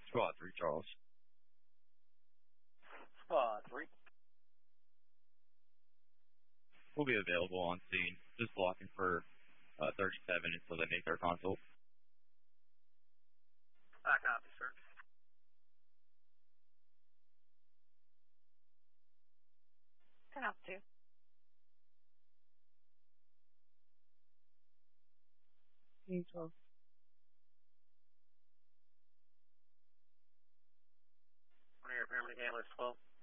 Squad 3, Charles. Squad 3. We'll be available on scene. Just blocking for 37 until they make their consult. I copy, sir. Turn off 2. Neutral. Repairman handlers 12.